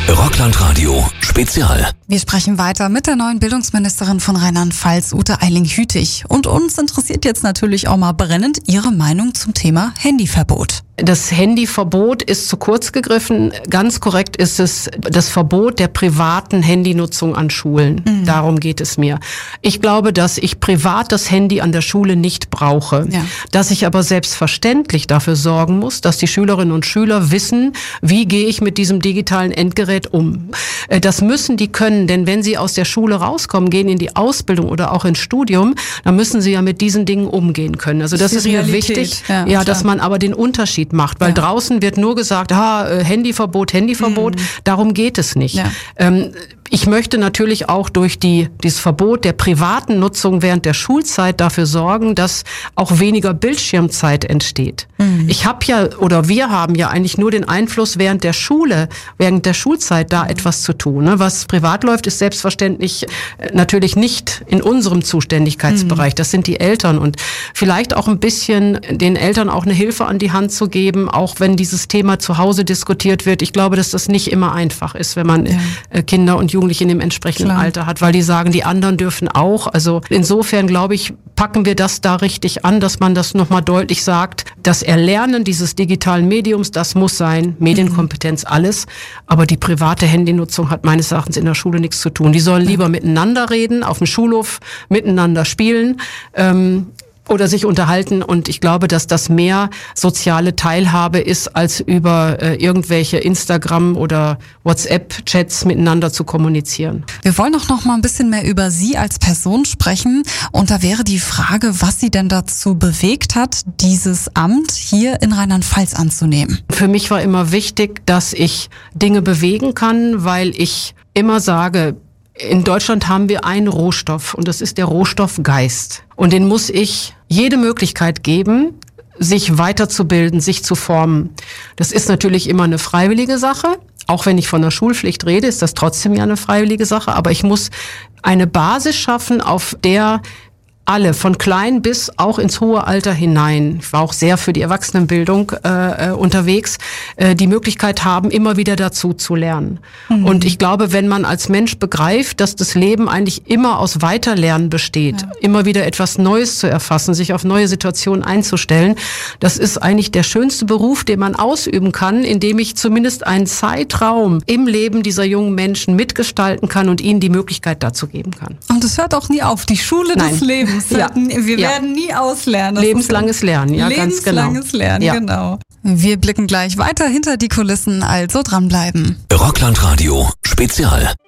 Rockland-Radio Spezial. Wir sprechen weiter mit der neuen Bildungsministerin von Rheinland-Pfalz, Ute Eiling-Hütig. Und uns interessiert jetzt natürlich auch mal brennend Ihre Meinung zum Thema Handyverbot. Das Handyverbot ist zu kurz gegriffen. Ganz korrekt ist es das Verbot der privaten Handynutzung an Schulen. Darum geht es mir. Ich glaube, dass ich privat das Handy an der Schule nicht brauche. Ja. Dass ich aber selbstverständlich dafür sorgen muss, dass die Schülerinnen und Schüler wissen, wie gehe ich mit diesem digitalen Endgerät um. Das müssen die können, denn wenn sie aus der Schule rauskommen, gehen in die Ausbildung oder auch ins Studium, dann müssen sie ja mit diesen Dingen umgehen können. Also das ist mir wichtig, ja, dass man aber den Unterschied macht, weil draußen wird nur gesagt, Handyverbot, darum geht es nicht. Ja. Ich möchte natürlich auch durch dieses Verbot der privaten Nutzung während der Schulzeit dafür sorgen, dass auch weniger Bildschirmzeit entsteht. Wir haben ja eigentlich nur den Einfluss während der Schulzeit da etwas zu tun. Ne? Was privat läuft, ist selbstverständlich natürlich nicht in unserem Zuständigkeitsbereich. Das sind die Eltern und vielleicht auch ein bisschen den Eltern auch eine Hilfe an die Hand zu geben, auch wenn dieses Thema zu Hause diskutiert wird. Ich glaube, dass das nicht immer einfach ist, wenn man Kinder und Jugendliche in dem entsprechenden Alter hat, weil die sagen, die anderen dürfen auch. Also insofern, glaube ich, packen wir das da richtig an, dass man das nochmal deutlich sagt. Das Erlernen dieses digitalen Mediums, das muss sein. Medienkompetenz, alles. Aber die private Handynutzung hat meines Erachtens in der Schule nichts zu tun. Die sollen lieber miteinander reden, auf dem Schulhof miteinander spielen, oder sich unterhalten, und ich glaube, dass das mehr soziale Teilhabe ist, als über irgendwelche Instagram- oder WhatsApp-Chats miteinander zu kommunizieren. Wir wollen auch noch mal ein bisschen mehr über Sie als Person sprechen, und da wäre die Frage, was Sie denn dazu bewegt hat, dieses Amt hier in Rheinland-Pfalz anzunehmen. Für mich war immer wichtig, dass ich Dinge bewegen kann, weil ich immer sage, in Deutschland haben wir einen Rohstoff, und das ist der Rohstoff Geist. Und den muss ich jede Möglichkeit geben, sich weiterzubilden, sich zu formen. Das ist natürlich immer eine freiwillige Sache. Auch wenn ich von der Schulpflicht rede, ist das trotzdem ja eine freiwillige Sache. Aber ich muss eine Basis schaffen, auf der alle, von klein bis auch ins hohe Alter hinein, ich war auch sehr für die Erwachsenenbildung unterwegs, die Möglichkeit haben, immer wieder dazu zu lernen. Und ich glaube, wenn man als Mensch begreift, dass das Leben eigentlich immer aus Weiterlernen besteht, immer wieder etwas Neues zu erfassen, sich auf neue Situationen einzustellen, das ist eigentlich der schönste Beruf, den man ausüben kann, indem ich zumindest einen Zeitraum im Leben dieser jungen Menschen mitgestalten kann und ihnen die Möglichkeit dazu geben kann. Und es hört auch nie auf, die Schule des Lebens. Ja. Wir werden nie auslernen. Lebenslanges Lernen, ja, ganz genau. Lebenslanges Lernen, genau. Wir blicken gleich weiter hinter die Kulissen, also dranbleiben. Rockland-Radio Spezial.